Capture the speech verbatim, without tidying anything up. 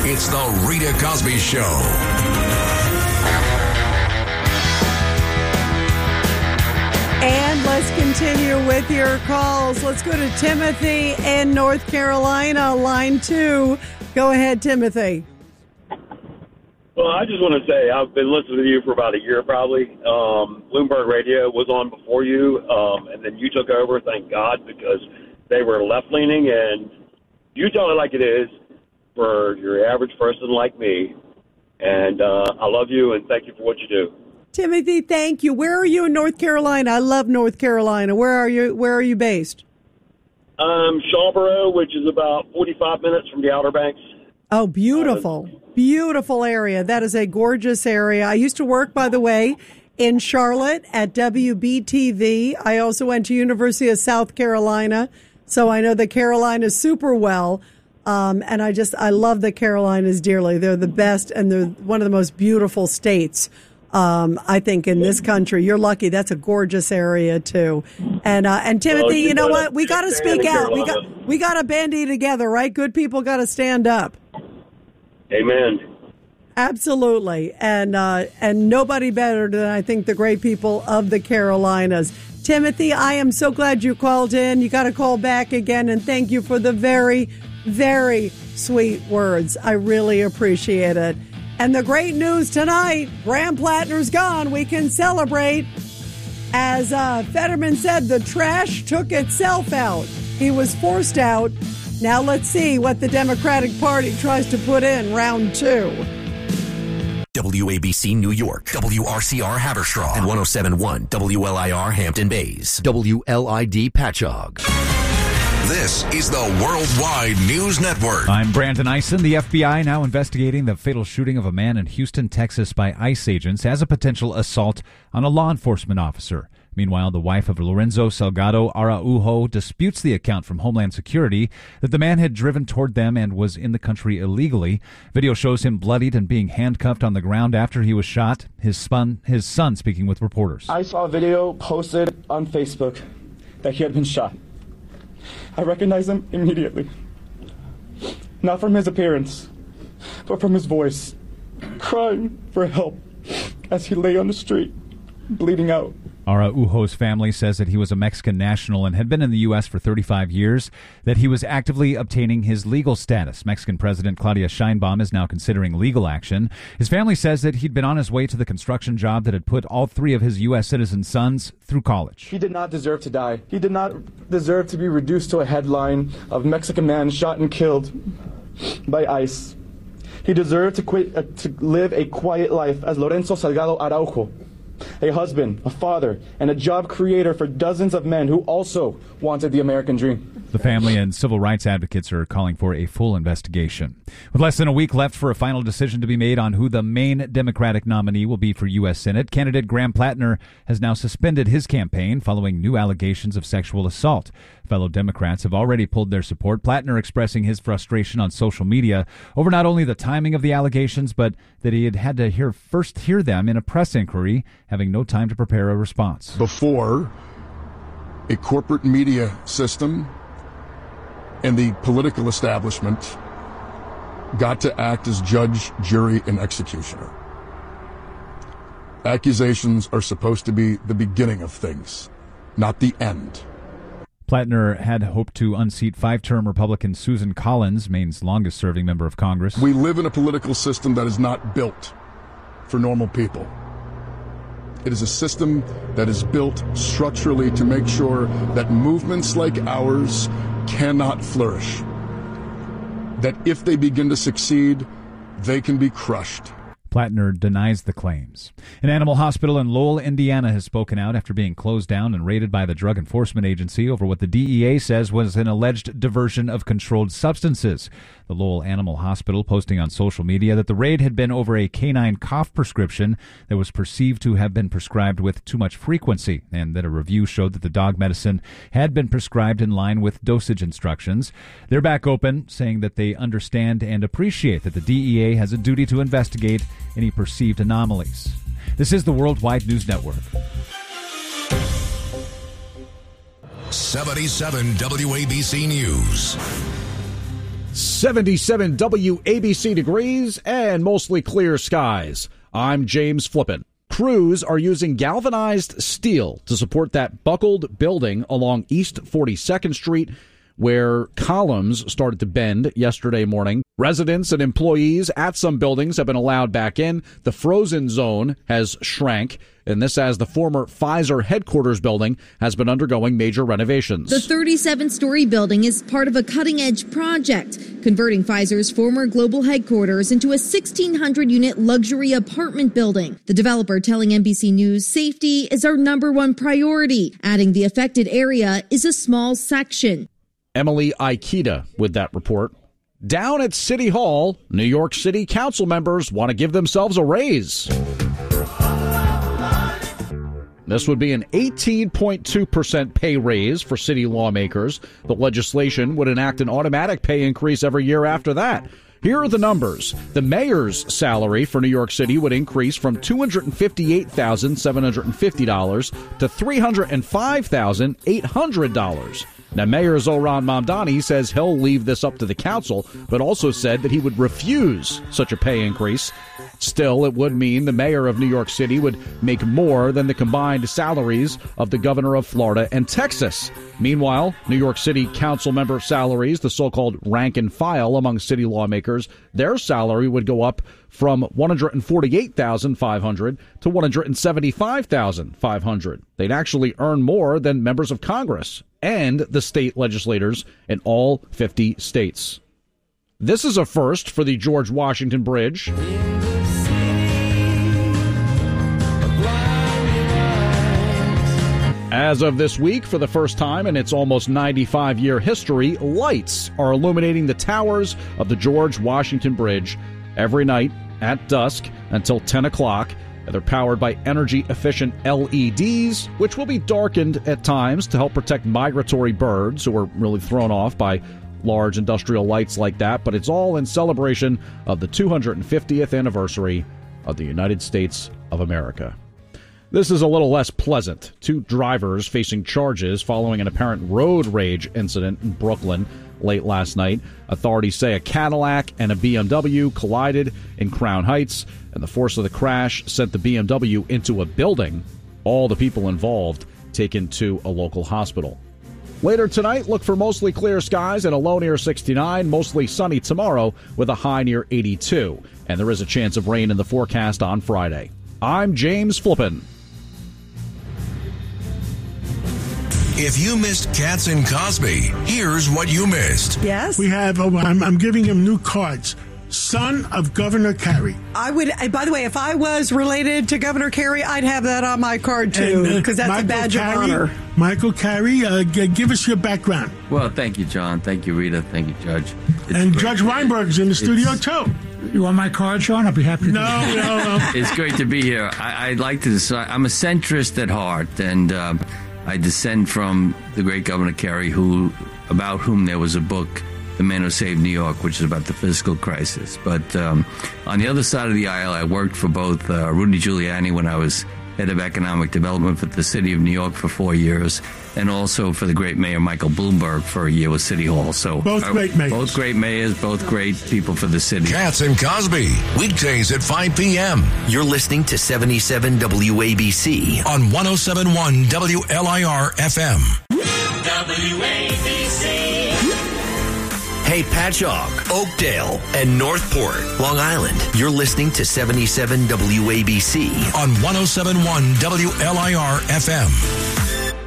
It's the Rita Cosby Show. And let's continue with your calls. Let's go to Timothy in North Carolina, line two. Go ahead, Timothy. Well, I just want to say I've been listening to you for about a year probably. Um, Bloomberg Radio was on before you, um, and then you took over, thank God, because they were left-leaning, and you tell it like it is for your average person like me. And uh, I love you, and thank you for what you do. Timothy, thank you. Where are you in North Carolina? I love North Carolina. Where are you? Where are you based? Um, Shawboro, which is about forty-five minutes from the Outer Banks. Oh, beautiful, uh, beautiful area. That is a gorgeous area. I used to work, by the way, in Charlotte at W B T V. I also went to University of South Carolina, so I know the Carolinas super well. Um, and I just, I love the Carolinas dearly. They're the best, and they're one of the most beautiful states. Um, I think in this country, you're lucky. That's a gorgeous area too. And uh, and Timothy, well, you, you know what? We got to speak out. We got we got to bandy together, right? Good people got to stand up. Amen. Absolutely, and uh, and nobody better than I think the great people of the Carolinas. Timothy, I am so glad you called in. You got to call back again, and thank you for the very, very sweet words. I really appreciate it. And the great news tonight, Graham Plattner's gone. We can celebrate. As uh, Fetterman said, the trash took itself out. He was forced out. Now let's see what the Democratic Party tries to put in round two. W A B C New York, W R C R Haverstraw, and one oh seven point one W L I R Hampton Bays, W L I D Patchogue. This is the Worldwide News Network. I'm Brandon Eisen. The F B I now investigating the fatal shooting of a man in Houston, Texas by ICE agents as a potential assault on a law enforcement officer. Meanwhile, the wife of Lorenzo Salgado Araujo disputes the account from Homeland Security that the man had driven toward them and was in the country illegally. Video shows him bloodied and being handcuffed on the ground after he was shot. His son, his son speaking with reporters. I saw a video posted on Facebook that he had been shot. I recognized him immediately. Not from his appearance, but from his voice, crying for help as he lay on the street, bleeding out. Araujo's family says that he was a Mexican national and had been in the U S for thirty-five years, that he was actively obtaining his legal status. Mexican President Claudia Sheinbaum is now considering legal action. His family says that he'd been on his way to the construction job that had put all three of his U S citizen sons through college. He did not deserve to die. He did not deserve to be reduced to a headline of Mexican man shot and killed by ICE. He deserved to, quit, uh, to live a quiet life as Lorenzo Salgado Araujo, a husband, a father, and a job creator for dozens of men who also wanted the American dream. The family and civil rights advocates are calling for a full investigation. With less than a week left for a final decision to be made on who the main Democratic nominee will be for U S Senate, candidate Graham Plattner has now suspended his campaign following new allegations of sexual assault. Fellow Democrats have already pulled their support, Plattner expressing his frustration on social media over not only the timing of the allegations, but that he had had to hear first hear them in a press inquiry, having no time to prepare a response. Before, a corporate media system and the political establishment got to act as judge, jury, and executioner. Accusations are supposed to be the beginning of things, not the end. Plattner had hoped to unseat five-term Republican Susan Collins, Maine's longest-serving member of Congress. We live in a political system that is not built for normal people. It is a system that is built structurally to make sure that movements like ours cannot flourish. That if they begin to succeed, they can be crushed. Plattner denies the claims. An animal hospital in Lowell, Indiana has spoken out after being closed down and raided by the Drug Enforcement Agency over what the D E A says was an alleged diversion of controlled substances. The Lowell Animal Hospital posting on social media that the raid had been over a canine cough prescription that was perceived to have been prescribed with too much frequency, and that a review showed that the dog medicine had been prescribed in line with dosage instructions. They're back open, saying that they understand and appreciate that the D E A has a duty to investigate any perceived anomalies. This is the Worldwide News Network. seventy-seven W A B C News. seventy-seven W A B C degrees and mostly clear skies. I'm James Flippin. Crews are using galvanized steel to support that buckled building along East forty-second Street, where columns started to bend yesterday morning. Residents and employees at some buildings have been allowed back in. The frozen zone has shrank, and this as the former Pfizer headquarters building has been undergoing major renovations. The thirty-seven-story building is part of a cutting-edge project, converting Pfizer's former global headquarters into a sixteen hundred unit luxury apartment building. The developer telling N B C News safety is our number one priority, adding the affected area is a small section. Emily Ikeda with that report. Down at City Hall, New York City council members want to give themselves a raise. This would be an eighteen point two percent pay raise for city lawmakers. The legislation would enact an automatic pay increase every year after that. Here are the numbers. The mayor's salary for New York City would increase from two hundred fifty-eight thousand seven hundred fifty dollars to three hundred five thousand eight hundred dollars. Now, Mayor Zohran Mamdani says he'll leave this up to the council, but also said that he would refuse such a pay increase. Still, it would mean the mayor of New York City would make more than the combined salaries of the governor of Florida and Texas. Meanwhile, New York City council member salaries, the so-called rank and file among city lawmakers, their salary would go up from one hundred forty-eight thousand five hundred dollars to one hundred seventy-five thousand five hundred dollars. They'd actually earn more than members of Congress and the state legislators in all fifty states. This is a first for the George Washington Bridge. As of this week, for the first time in its almost ninety-five-year history, lights are illuminating the towers of the George Washington Bridge every night at dusk until ten o'clock. They're powered by energy-efficient L E Ds, which will be darkened at times to help protect migratory birds who are really thrown off by large industrial lights like that. But it's all in celebration of the two hundred fiftieth anniversary of the United States of America. This is a little less pleasant. Two drivers facing charges following an apparent road rage incident in Brooklyn late last night. Authorities say a Cadillac and a B M W collided in Crown Heights, and the force of the crash sent the B M W into a building. All the people involved taken to a local hospital. Later tonight, look for mostly clear skies and a low near sixty-nine, mostly sunny tomorrow with a high near eighty-two. And there is a chance of rain in the forecast on Friday. I'm James Flippin. If you missed Katz and Cosby, here's what you missed. Yes? We have, oh, I'm, I'm giving him new cards. Son of Governor Carey. I would, by the way, if I was related to Governor Carey, I'd have that on my card, too, because uh, that's Michael a badge Carey, of honor. Michael Carey, uh, g- give us your background. Well, thank you, John. Thank you, Rita. Thank you, Judge. It's and Judge Weinberg's in the studio, it's, too. You want my card, Sean? I'll be happy to No, no, no. It's great to be here. I, I'd like to decide. I'm a centrist at heart, and um, I descend from the great Governor Carey, who, about whom there was a book, The Man Who Saved New York, which is about the fiscal crisis. But um, on the other side of the aisle, I worked for both uh, Rudy Giuliani when I was head of economic development for the city of New York for four years, and also for the great mayor Michael Bloomberg for a year with City Hall. So both great mayors. Both great mayors, both great people for the city. Katz and Cosby, weekdays at five p.m. You're listening to seventy-seven W A B C on one oh seven point one W L I R F M. W A B C. Hey, Patchogue, Oakdale, and Northport, Long Island. You're listening to seventy-seven W A B C on one oh seven point one W L I R F M.